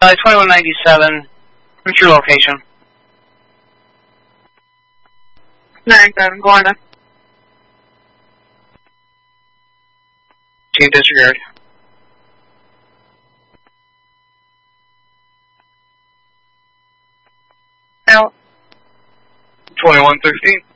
2197, what's your location? 97, going up. Team disregard. Out. 2113.